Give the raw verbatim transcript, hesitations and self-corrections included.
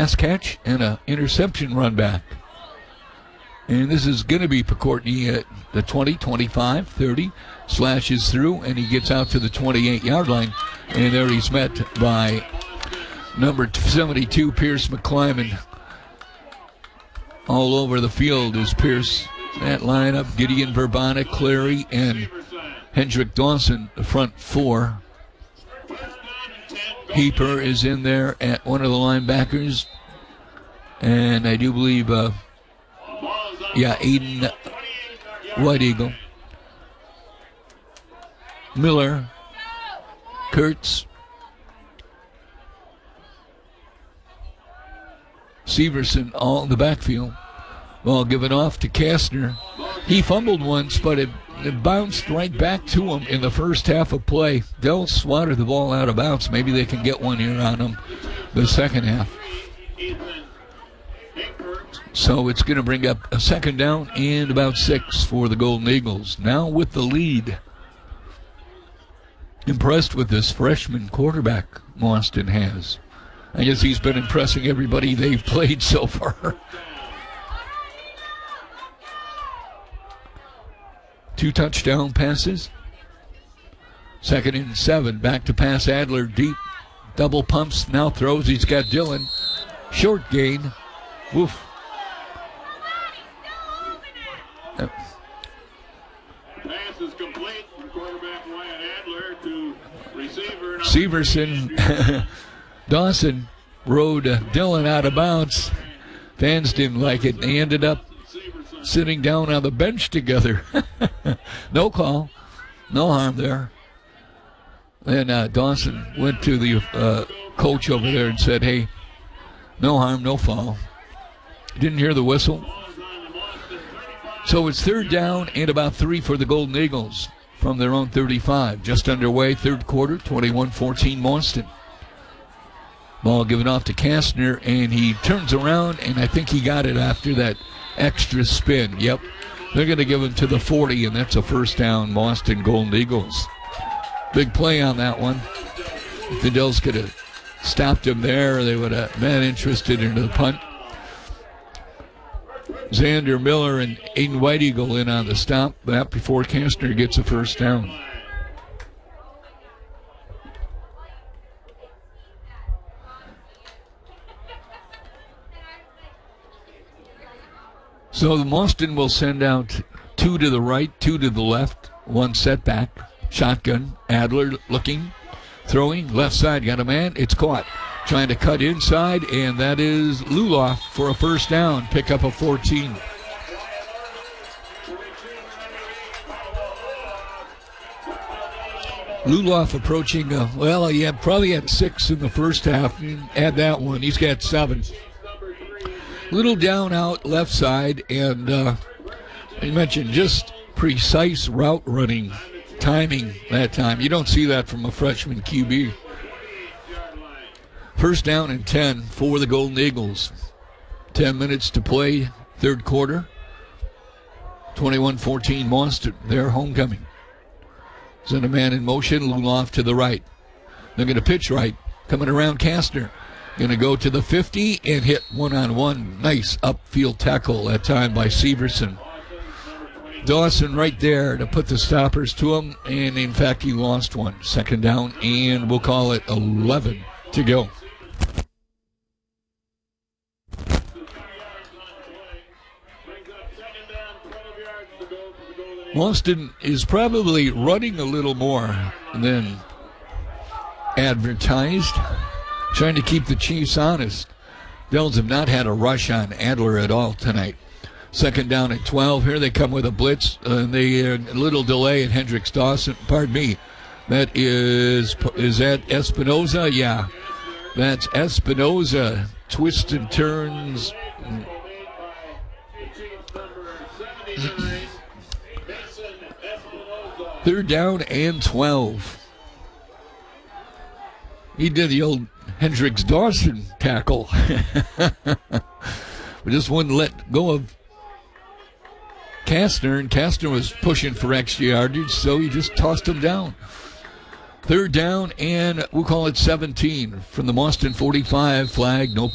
pass catch and an interception run back. And this is going to be Pokortny at the twenty, twenty-five, thirty. Slashes through, and he gets out to the twenty-eight-yard line. And there he's met by number seventy-two, Pierce McClyman. All over the field is Pierce. That lineup, Gideon Verbonic, Clary, and Hendrick Dawson, the front four. Heeper is in there at one of the linebackers. And I do believe... Uh, Yeah, Aiden White Eagle. Miller. Kurtz. Severson all in the backfield. Ball given off to Kastner. He fumbled once, but it, it bounced right back to him in the first half of play. They'll swatted the ball out of bounds. Maybe they can get one here on them the second half. So it's going to bring up a second down and about six for the Golden Eagles. Now with the lead. Impressed with this freshman quarterback Mauston has. I guess he's been impressing everybody they've played so far. Two touchdown passes. Second and seven. Back to pass Adler deep. Double pumps. Now throws. He's got Dillon. Short gain. Woof. Yep. Pass is complete from quarterback Wyatt Adler to receiver. Severson. Dawson rode uh, Dillon out of bounds. Fans didn't like it. They ended up sitting down on the bench together. No call. No harm there. Then uh, Dawson went to the uh, coach over there and said, hey, no harm, no foul. Didn't hear the whistle. So it's third down and about three for the Golden Eagles from their own thirty-five. Just underway, third quarter, twenty-one fourteen Mauston. Ball given off to Kastner, and he turns around, and I think he got it after that extra spin. Yep, they're going to give him to the forty, and that's a first down, Mauston Golden Eagles. Big play on that one. If the Dells could have stopped him there, they would have been interested in the punt. Xander Miller and Aiden White Eagle in on the stop. That before Kastner gets a first down. So the Mauston will send out two to the right, two to the left, one setback. Shotgun. Adler looking, throwing, left side, got a man. It's caught. Trying to cut inside, and that is Luloff for a first down. Pick up a fourteen. Luloff approaching, uh, well, he had probably had six in the first half. Add that one, he's got seven. Little down out left side, and uh, I mentioned just precise route running, timing that time. You don't see that from a freshman Q B. First down and ten for the Golden Eagles. Ten minutes to play, third quarter. twenty-one fourteen Mauston, their homecoming. Send a man in motion, Luloff to the right. They're going to pitch right, coming around Kastner. Going to go to the fifty and hit one-on-one. Nice upfield tackle that time by Severson. Dawson right there to put the stoppers to him, and in fact he lost one. Second down, and we'll call it eleven to go. Mauston is probably running a little more than advertised, trying to keep the Chiefs honest. Dells have not had a rush on Adler at all tonight. Second down at twelve. Here they come with a blitz. Uh, they uh, a little delay at Hendricks Dawson. Pardon me. That is, is that Espinoza? Yeah. That's Espinoza. Twists and turns. Third down and twelve. He did the old Hendricks Dawson tackle. We just wouldn't let go of Kastner, and Kastner was pushing for extra yardage, so he just tossed him down. Third down, and we'll call it seventeen from the Mauston forty-five. Flag, no